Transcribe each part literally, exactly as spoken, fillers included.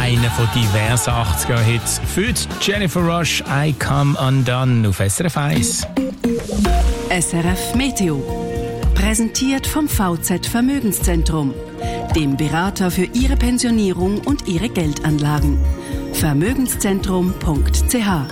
Einer von diversen achtziger-Hits für Jennifer Rush, I Come Undone auf S R F eins. S R F Meteo. Präsentiert vom V Z Vermögenszentrum, dem Berater für Ihre Pensionierung und Ihre Geldanlagen. Vermögenszentrum punkt c h.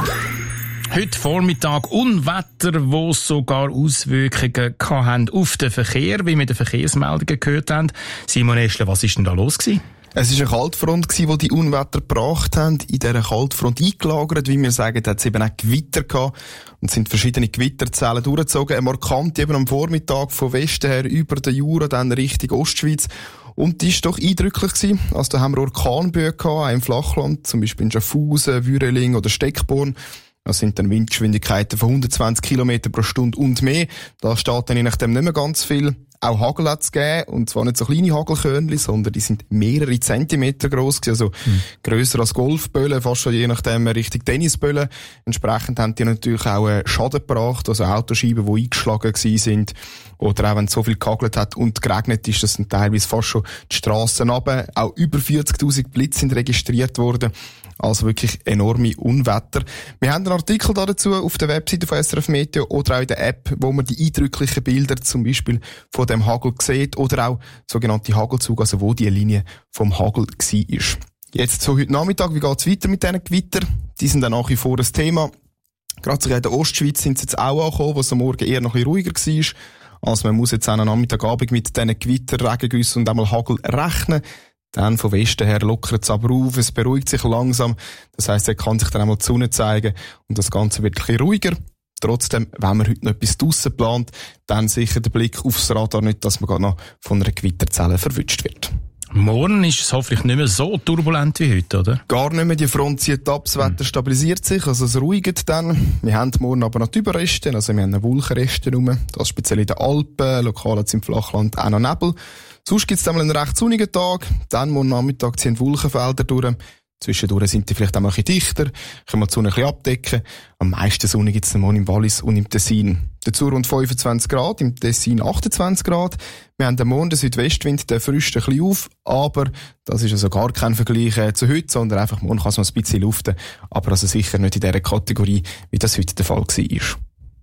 Heute Vormittag Unwetter, wo sogar Auswirkungen hatten auf den Verkehr, wie wir in den Verkehrsmeldungen gehört haben. Simon Eschle, was war denn da los gewesen? Es war eine Kaltfront, die die Unwetter gebracht haben. In dieser Kaltfront eingelagert, wie wir sagen, hat es eben auch Gewitter gehabt. Und sind verschiedene Gewitterzellen durchgezogen. Eine markante eben am Vormittag von Westen her über den Jura, dann Richtung Ostschweiz. Und die war doch eindrücklich gewesen. Also da haben wir Orkanböen gehabt, auch im Flachland, zum Beispiel in Schaffhausen, Würeling oder Steckborn. Das sind dann Windgeschwindigkeiten von hundertzwanzig Kilometer pro Stunde und mehr. Da steht dann je nachdem nicht mehr ganz viel. Auch Hagel hat es gegeben, und zwar nicht so kleine Hagelkörnchen, sondern die sind mehrere Zentimeter gross gewesen, also hm. grösser als Golfböllen, fast schon je nachdem Richtung Tennisböllen. Entsprechend haben die natürlich auch Schaden gebracht, also Autoscheiben, die eingeschlagen gewesen sind, oder auch wenn es so viel gehagelt hat und geregnet ist, dass dann teilweise fast schon die Strassen runter. Auch über vierzigtausend Blitze sind registriert worden. Also wirklich enorme Unwetter. Wir haben einen Artikel dazu auf der Webseite von S R F Meteo oder auch in der App, wo man die eindrücklichen Bilder zum Beispiel von dem Hagel sieht oder auch sogenannte Hagelzug, also wo die Linie vom Hagel war. Jetzt so heute Nachmittag, wie geht es weiter mit diesen Gewitter? Die sind dann nach wie vor ein Thema. Gerade in der Ostschweiz sind sie jetzt auch angekommen, wo es am Morgen eher noch ein bisschen ruhiger war. Also man muss jetzt auch am Nachmittagabend mit diesen Gewitter, Regengüssen und einmal Hagel rechnen. Dann von Westen her lockert es aber auf, es beruhigt sich langsam. Das heisst, er kann sich dann einmal die Sonne zeigen und das Ganze wird ein bisschen ruhiger. Trotzdem, wenn man heute noch etwas draussen plant, dann sicher der Blick aufs Radar, nicht, dass man gerade noch von einer Gewitterzelle verwünscht wird. Morgen ist es hoffentlich nicht mehr so turbulent wie heute, oder? Gar nicht mehr. Die Front zieht ab, das Wetter stabilisiert sich, also es ruhigt dann. Wir haben morgen aber noch die Überreste, also wir haben Wolkenreste rum. Das speziell in den Alpen, lokal jetzt im Flachland auch noch Nebel. Sonst gibt es einmal einen recht sonnigen Tag, dann morgen Nachmittag ziehen Wolkenfelder durch. Zwischendurch sind die vielleicht auch mal ein bisschen dichter, können wir die Sonne ein bisschen abdecken. Am meisten Sonne gibt es morgen im Wallis und im Tessin. Dazu rund fünfundzwanzig Grad, im Tessin achtundzwanzig Grad. Wir haben den Morgen, den Südwestwind, der frischt ein bisschen auf, aber das ist also gar kein Vergleich äh, zu heute, sondern einfach morgen kann es noch ein bisschen luften, aber also sicher nicht in dieser Kategorie, wie das heute der Fall war.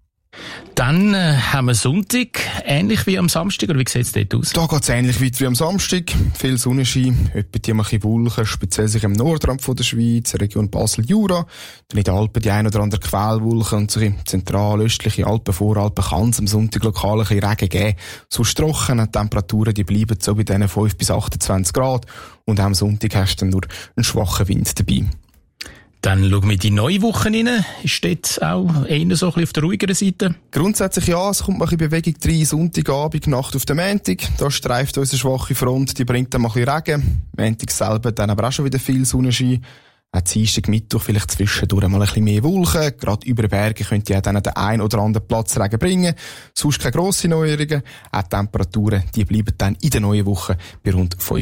Dann äh, haben wir Sonntag, ähnlich wie am Samstag, oder wie sieht es dort aus? Da geht es ähnlich weit wie am Samstag. Viel Sonnenschein, etwa die ein bisschen Wolken, speziell sich im Nordrand von der Schweiz, Region Basel-Jura. Dann in den Alpen die ein oder andere Quellwolken und so in zentral-östliche Alpen, Voralpen kann es am Sonntag lokal ein bisschen Regen geben. Sonst trocken, die Temperaturen die bleiben so bei diesen fünf bis achtundzwanzig Grad. Und auch am Sonntag hast du dann nur einen schwachen Wind dabei. Dann schauen wir in die neue Woche rein. Ist dort auch eher so ein bisschen auf der ruhigeren Seite? Grundsätzlich ja, es kommt mal ein bisschen Bewegung rein. Sonntagabend, Nacht auf den Montag. Da streift unsere schwache Front, die bringt dann mal ein bisschen Regen. Montag selber dann aber auch schon wieder viel Sonnenschein. Auch Dienstag, Mittwoch vielleicht zwischendurch mal ein bisschen mehr Wolken. Gerade über den Bergen könnt ihr auch dann den einen oder anderen Platz Regen bringen. Sonst keine grossen Neuerungen. Auch die Temperaturen, die bleiben dann in der neuen Woche bei rund fünf